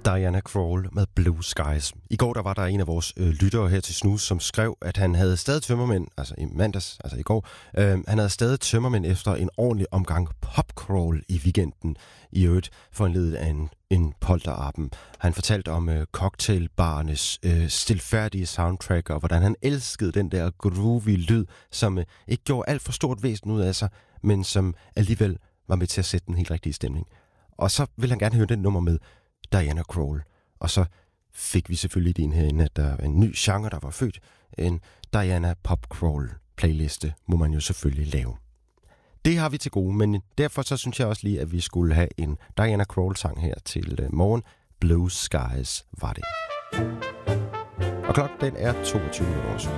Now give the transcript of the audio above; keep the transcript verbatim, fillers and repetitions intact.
Diana Krall med Blue Skies. I går der var der en af vores øh, lyttere her til Snus, som skrev, at han havde stadig tømmermænd, altså i mandags, altså i går, øh, han havde stadig tømmermænd efter en ordentlig omgang popcrawl i weekenden, i øvrigt foranledet af en, en polterappen. Han fortalte om øh, cocktailbarnes øh, stilfærdige soundtrack, og hvordan han elskede den der groovy lyd, som øh, ikke gjorde alt for stort væsen ud af sig, men som alligevel var med til at sætte den helt rigtige stemning. Og så vil han gerne høre den nummer med Diana Krall. Og så fik vi selvfølgelig idéen herinde, at der er en ny genre, der var født. En Diana Pop Crawl playliste må man jo selvfølgelig lave. Det har vi til gode, men derfor så synes jeg også lige, at vi skulle have en Diana Krall sang her til morgen. Blue Skies var det. Og klokken den er toogtyve minutter.